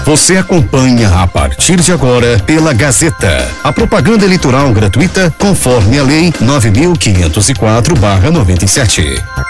Você acompanha a partir de agora pela Gazeta a propaganda eleitoral gratuita conforme a Lei 9.504/97.